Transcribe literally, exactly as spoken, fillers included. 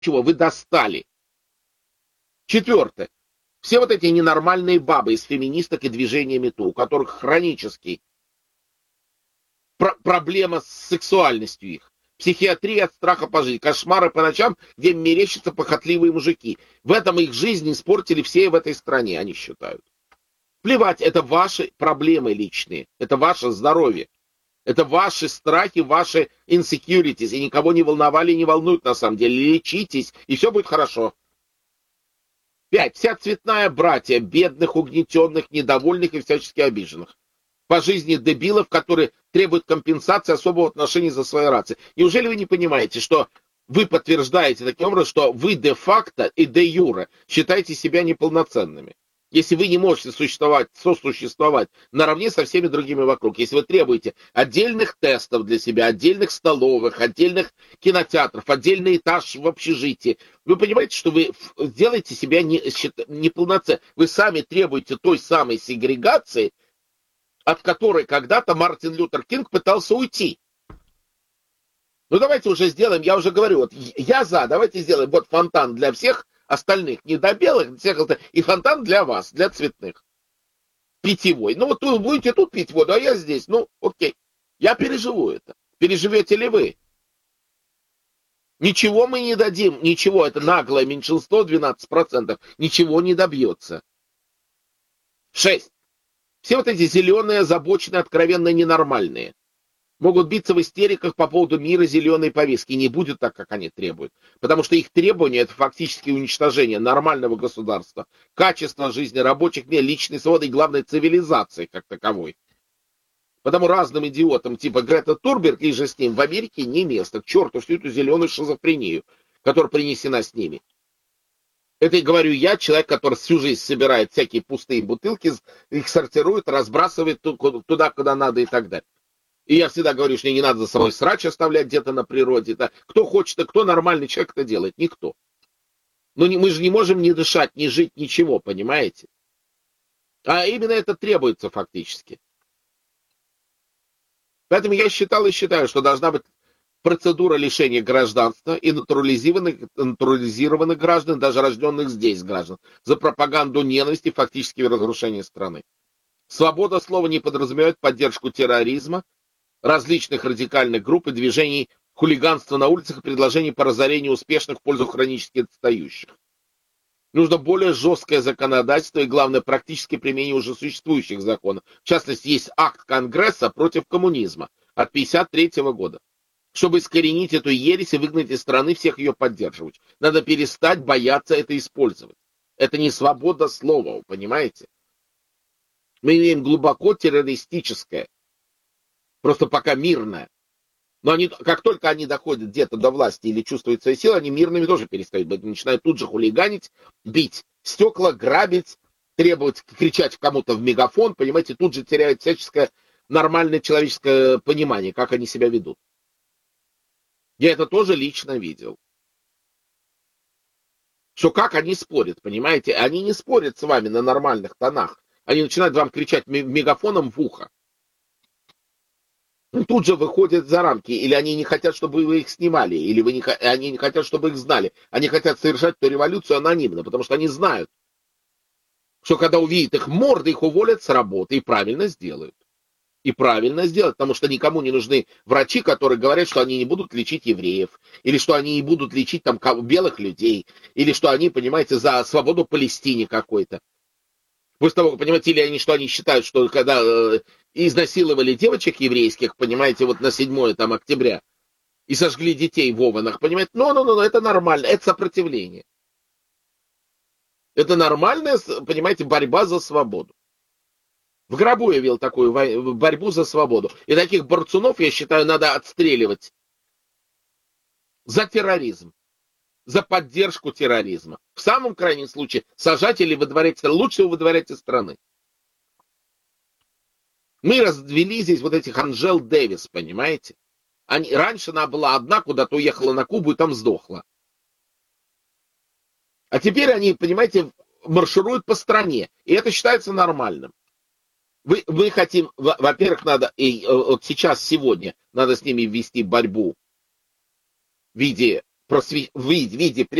чего, вы достали. Четвертое. Все вот эти ненормальные бабы из феминисток и движения МИТУ, у которых хронический про- проблема с сексуальностью их. Психиатрия от страха пожить, кошмары по ночам, где мерещатся похотливые мужики. В этом их жизнь испортили все в этой стране, они считают. Плевать, это ваши проблемы личные, это ваше здоровье. Это ваши страхи, ваши insecurities, и никого не волновали и не волнуют на самом деле. Лечитесь, и все будет хорошо. Пять. Вся цветная братья бедных, угнетенных, недовольных и всячески обиженных. По жизни дебилов, которые требуют компенсации особого отношения за свои рации. Неужели вы не понимаете, что вы подтверждаете таким образом, что вы де-факто и де-юре считаете себя неполноценными? Если вы не можете существовать, сосуществовать наравне со всеми другими вокруг, если вы требуете отдельных тестов для себя, отдельных столовых, отдельных кинотеатров, отдельный этаж в общежитии, вы понимаете, что вы делаете себя неполноценным. Вы сами требуете той самой сегрегации, от которой когда-то Мартин Лютер Кинг пытался уйти. Ну давайте уже сделаем, я уже говорю, вот я за, давайте сделаем вот фонтан для всех остальных, не до белых, всех, и фонтан для вас, для цветных. Питьевой. Ну вот вы будете тут пить воду, а я здесь. Ну окей, я переживу это. Переживете ли вы? Ничего мы не дадим, ничего, это наглое меньшинство, двенадцать процентов, ничего не добьется. Шесть. Все вот эти зеленые, озабоченные, откровенно ненормальные могут биться в истериках по поводу мира зеленой повестки. И не будет так, как они требуют. Потому что их требования — это фактически уничтожение нормального государства, качества жизни, рабочих мест, личной свободы и, главное, цивилизации как таковой. Потому разным идиотам типа Грета Турберг и же с ним в Америке не место. К черту всю эту зеленую шизофрению, которая принесена с ними. Это и говорю я, человек, который всю жизнь собирает всякие пустые бутылки, их сортирует, разбрасывает туда, куда надо и так далее. И я всегда говорю, что не надо за собой срач оставлять где-то на природе. Да. Кто хочет, а кто нормальный человек это делает? Никто. Но не, мы же не можем ни дышать, ни жить, ничего, понимаете? А именно это требуется фактически. Поэтому я считал и считаю, что должна быть процедура лишения гражданства и натурализированных, натурализированных граждан, даже рожденных здесь граждан, за пропаганду ненависти, фактически разрушение страны. Свобода слова не подразумевает поддержку терроризма, различных радикальных групп и движений, хулиганства на улицах и предложений по разорению успешных в пользу хронически отстающих. Нужно более жесткое законодательство и, главное, практическое применение уже существующих законов. В частности, есть акт Конгресса против коммунизма от тысяча девятьсот пятьдесят третьего года. Чтобы искоренить эту ересь и выгнать из страны всех ее поддерживать. Надо перестать бояться это использовать. Это не свобода слова, вы понимаете? Мы имеем глубоко террористическое, просто пока мирное. Но они, как только они доходят где-то до власти или чувствуют свои силы, они мирными тоже перестают быть. Начинают тут же хулиганить, бить стекла, грабить, требовать, кричать кому-то в мегафон, понимаете, тут же теряют всяческое нормальное человеческое понимание, как они себя ведут. Я это тоже лично видел. Что как они спорят, понимаете? Они не спорят с вами на нормальных тонах. Они начинают вам кричать мегафоном в ухо. Тут же выходят за рамки. Или они не хотят, чтобы вы их снимали. Или вы не, они не хотят, чтобы их знали. Они хотят совершать эту революцию анонимно. Потому что они знают, что когда увидят их морды, их уволят с работы. И правильно сделают. И правильно сделать, потому что никому не нужны врачи, которые говорят, что они не будут лечить евреев, или что они не будут лечить там белых людей, или что они, понимаете, за свободу Палестине какой-то. После того, понимаете, или они, что они считают, что когда э, изнасиловали девочек еврейских, понимаете, вот на седьмое там, октября, и сожгли детей в Ованах, понимаете, ну-ну-ну, это нормально, это сопротивление. Это нормальная, понимаете, борьба за свободу. В гробу я видел такую борьбу за свободу. И таких борцунов, я считаю, надо отстреливать. За терроризм. За поддержку терроризма. В самом крайнем случае сажать или выдворять. Лучше его выдворять из страны. Мы развели здесь вот этих Анжел Дэвис, понимаете? Они, раньше она была одна, куда-то уехала на Кубу и там сдохла. А теперь они, понимаете, маршируют по стране. И это считается нормальным. Вы, мы хотим, во-первых, надо, и вот сейчас, сегодня, надо с ними ввести борьбу в виде просве... в виде